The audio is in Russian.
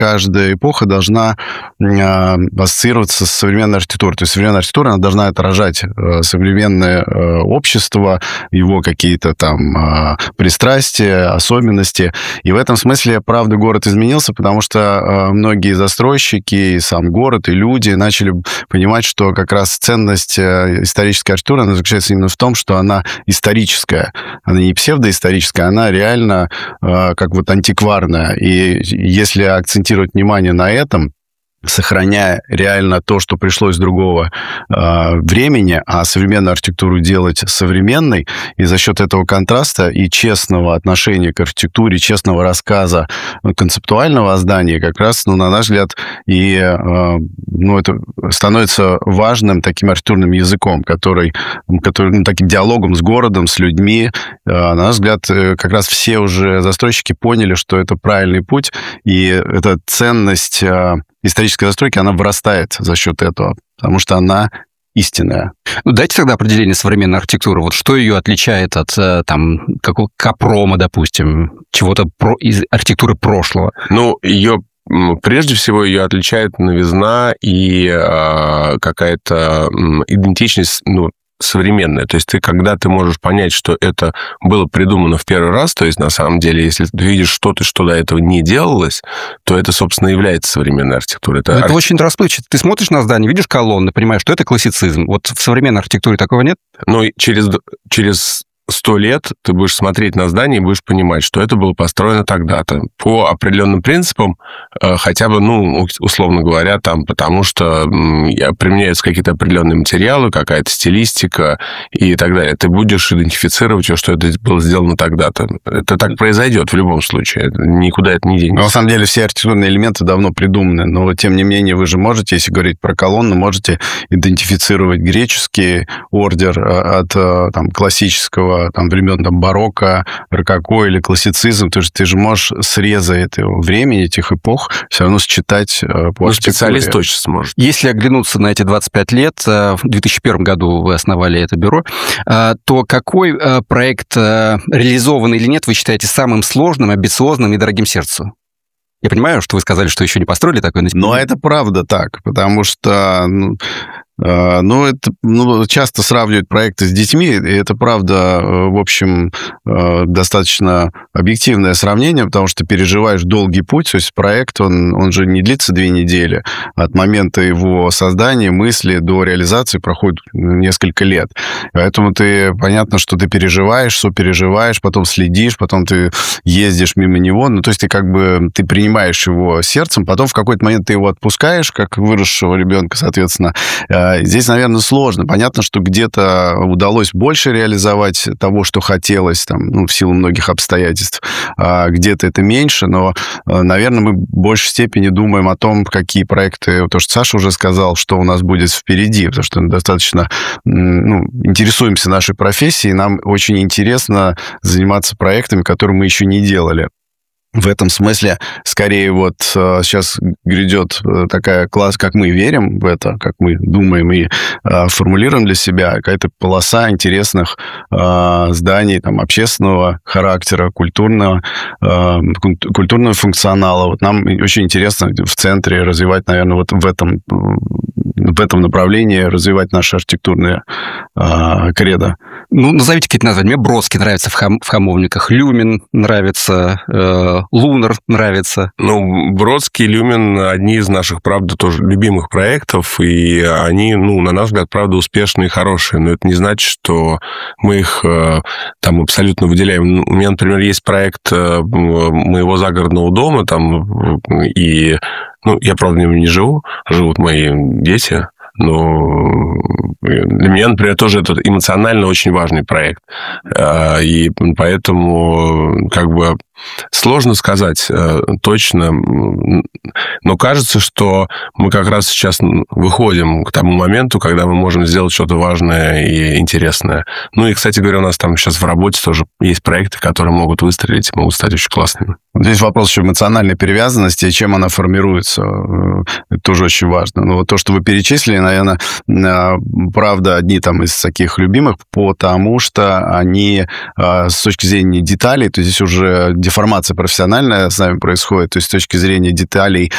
каждая эпоха должна ассоциироваться с современной архитектурой. То есть современная архитектура, она должна отражать современное общество, его какие-то там пристрастия, особенности. И в этом смысле, правда, город изменился, потому что многие застройщики, и сам город, и люди начали понимать, что как раз ценность исторической архитектуры, она заключается именно в том, что она историческая. Она не псевдоисторическая, она реально как вот антикварная. И если акцентировать внимание на этом, сохраняя реально то, что пришло из другого времени, а современную архитектуру делать современной, и за счет этого контраста и честного отношения к архитектуре, честного рассказа концептуального о здании, как раз, на наш взгляд, и это становится важным таким архитектурным языком, который таким диалогом с городом, с людьми. На наш взгляд, как раз все уже застройщики поняли, что это правильный путь, и эта ценность исторической застройки, она вырастает за счет этого, потому что она истинная. Ну, дайте тогда определение современной архитектуры. Вот что ее отличает от какого Капрома, допустим, чего-то из архитектуры прошлого? Ну, прежде всего, ее отличает новизна и какая-то идентичность, современная. То есть когда ты можешь понять, что это было придумано в первый раз, то есть на самом деле, если ты видишь что-то, что до этого не делалось, то это, собственно, является современной архитектурой. Это очень расплывчато. Ты смотришь на здание, видишь колонны, понимаешь, что это классицизм. Вот в современной архитектуре такого нет? Ну, через 100 лет ты будешь смотреть на здание и будешь понимать, что это было построено тогда-то по определенным принципам, хотя бы, условно говоря, потому что применяются какие-то определенные материалы, какая-то стилистика и так далее. Ты будешь идентифицировать, что это было сделано тогда-то. Это так произойдет в любом случае. Никуда это не денется. Но, на самом деле, все архитектурные элементы давно придуманы. Но, тем не менее, вы же можете, если говорить про колонны, можете идентифицировать греческий ордер от классического времен барокко, рококо или классицизм. Ты же можешь срезы этого времени, этих эпох все равно считать по архитектуре. Специалист точно сможет. Если оглянуться на эти 25 лет, в 2001 году вы основали это бюро, то какой проект, реализованный или нет, вы считаете самым сложным, амбициозным и дорогим сердцу? Я понимаю, что вы сказали, что еще не построили такое. Но это правда так, потому что часто сравнивают проекты с детьми, и это, правда, в общем, достаточно объективное сравнение, потому что переживаешь долгий путь, то есть проект, он же не длится 2 недели. От момента его создания, мысли до реализации проходит несколько лет. Поэтому понятно, что ты переживаешь, сопереживаешь, потом следишь, потом ты ездишь мимо него, то есть ты принимаешь его сердцем, потом в какой-то момент ты его отпускаешь, как выросшего ребенка, соответственно. Здесь, наверное, сложно. Понятно, что где-то удалось больше реализовать того, что хотелось, в силу многих обстоятельств, а где-то это меньше, но, наверное, мы в большей степени думаем о том, какие проекты, то, что Саша уже сказал, что у нас будет впереди, потому что достаточно интересуемся нашей профессией, нам очень интересно заниматься проектами, которые мы еще не делали. В этом смысле, скорее, сейчас грядет такая класс, как мы верим в это, как мы думаем и формулируем для себя, какая-то полоса интересных зданий общественного характера, культурного функционала. Нам очень интересно в центре развивать, наверное, в этом направлении развивать наши архитектурные кредо. Назовите какие-то названия. Мне Бродский нравится в Хамовниках, Люмин нравится, Лунар нравится. Бродский и Люмин одни из наших, правда, тоже любимых проектов, и они, на наш взгляд, правда, успешные и хорошие. Но это не значит, что мы их абсолютно выделяем. У меня, например, есть проект моего загородного дома, и, я, правда, в нем не живу, живут мои дети, но для меня, например, тоже это эмоционально очень важный проект. И поэтому сложно сказать точно, но кажется, что мы как раз сейчас выходим к тому моменту, когда мы можем сделать что-то важное и интересное. И, кстати говоря, у нас сейчас в работе тоже есть проекты, которые могут выстрелить, могут стать очень классными. Здесь вопрос еще эмоциональной привязанности, и чем она формируется. Это тоже очень важно. Но то, что вы перечислили, наверное, правда, одни из таких любимых, потому что они с точки зрения деталей, то здесь уже деформация профессиональная с нами происходит, то есть с точки зрения деталей